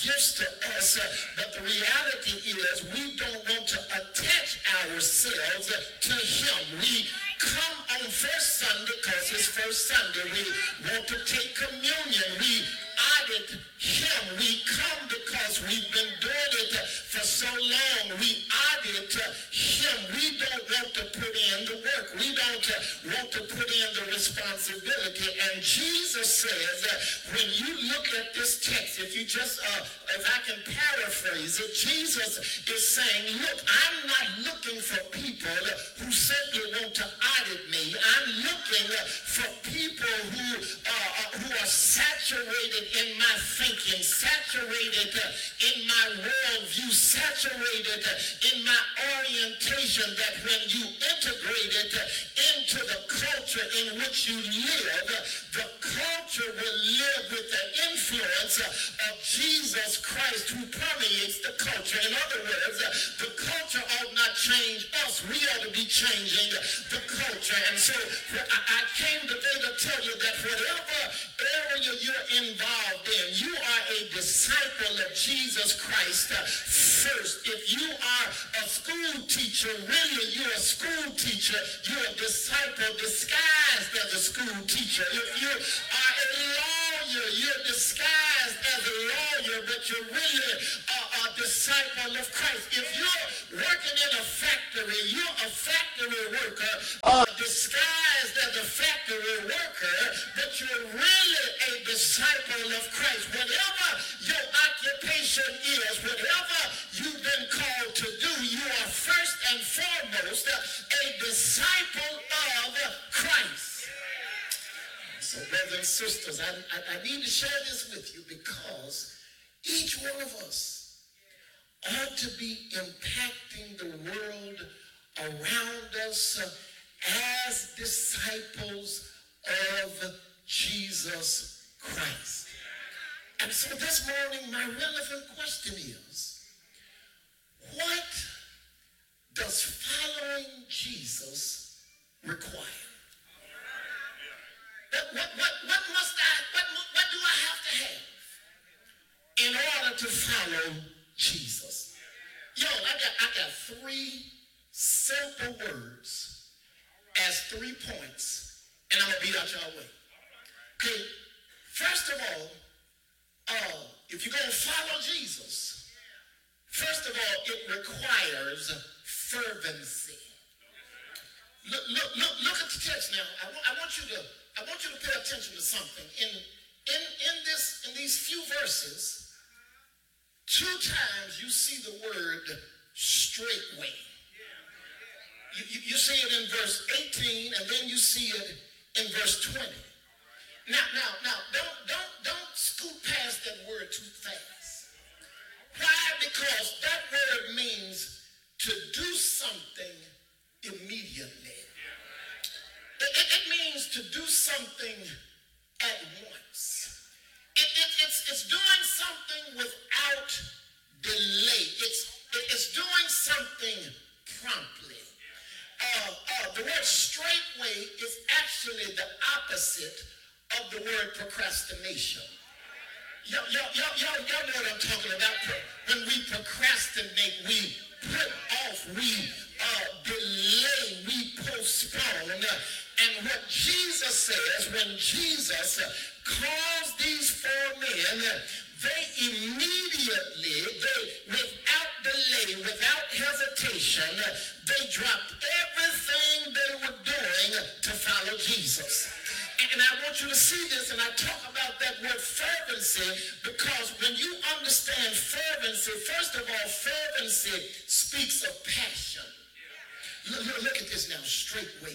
Gifts to us, but the reality is we don't want to attach ourselves to him. We come on first Sunday because it's first Sunday. We want to take communion. We audit him. We come because we've been doing it for so long. We audit him. We don't want to put in the work. We don't want to put in the responsibility. And Jesus says, when you look at this text, if you just, if I can paraphrase it, Jesus is saying, look, I'm not looking for people who simply want to audit me. I'm looking for people who are saturated in my thinking, saturated in my worldview, saturated in my orientation, that when you integrate it into the culture in which you live, the culture will live with the influence of Jesus Christ, who permeates the culture. In other words, the culture ought not change us. We ought to be changing the culture. And so I came today to tell you that whatever area you're involved in, you are a disciple of Jesus Christ first. If you are a school teacher, really you're a school teacher. You're a disciple disguised as a school teacher. If you are a lawyer, you're disguised as a lawyer, but you're really a disciple of Christ. If you're working in a factory, you're a factory worker, disguised as a factory worker, but you're really a disciple of Christ. Whatever your occupation is, whatever you've been called to do, you are first and foremost a disciple of Christ. So, brothers and sisters, I need to share this with you because each one of us ought to be impacting the world around us as disciples of Jesus Christ. And so this morning, my relevant question is, what does following Jesus require? What do I have to have in order to follow Jesus? Yo, I got three simple words as 3 points, and I'm gonna beat out y'all way. Okay, first of all, if you're gonna follow Jesus, first of all, it requires fervency. Look at the text now. I want you to pay attention to something. In these few verses, 2 times you see the word straightway. You see it in verse 18, and then you see it in verse 20. Now, don't scoot past that word too fast. Why? Because that word means to do something immediately. It means to do something at once. It's doing something without delay. It's doing something promptly. The word straightway is actually the opposite of the word procrastination. Y'all know what I'm talking about. When we procrastinate, we put off, we delay, we postpone. And what Jesus says, when Jesus calls these 4 men, they immediately, without delay, without hesitation, they dropped everything they were doing to follow Jesus. And I want you to see this, and I talk about that word fervency, because when you understand fervency, first of all, fervency speaks of passion. Look at this now, straightway.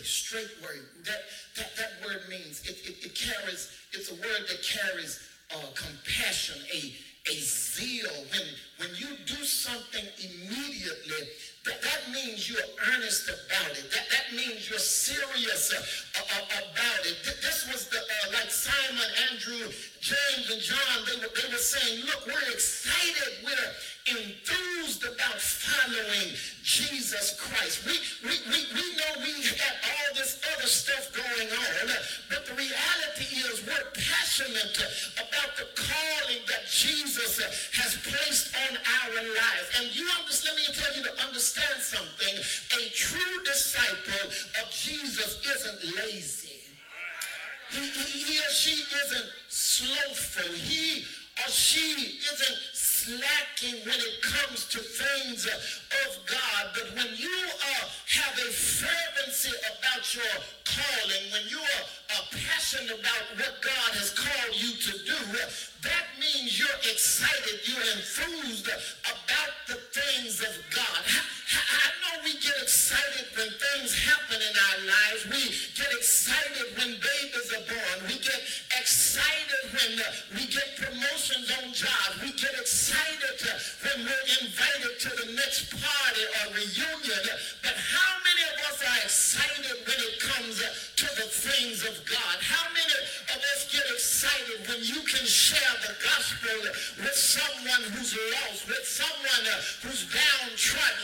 That word means, it carries, it's a word that carries compassion, a zeal. When you do something immediately, that means you're earnest about it. That means you're serious about it. This was like Simon, Andrew, James, and John. They were saying, look, we're excited. We're enthused about following Jesus Christ. We know we have all this other stuff going on, but the reality is we're passionate about the calling that Jesus has placed on our lives. And you understand, let me tell you to understand something. A true disciple of Jesus isn't lazy. He or she isn't slothful. He or she isn't slacking when it comes to things of God. But when you have a fervency about your calling, when you are passionate about what God has called you to do, that means you're excited, you're enthused about the things of God. I know we get excited when things happen in our lives. We get excited when babies are born. We get excited when we get promotions on jobs. We get excited when we're invited to the next party or reunion. But how many of us are excited when it comes to the things of God? How many of us get excited when you can share the gospel with someone who's lost, with someone who's downtrodden?